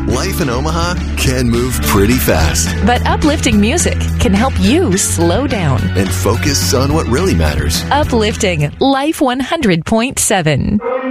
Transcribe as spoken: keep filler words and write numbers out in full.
Life in Omaha can move pretty fast. But uplifting music can help you slow down and focus on what really matters. Uplifting Life one hundred point seven.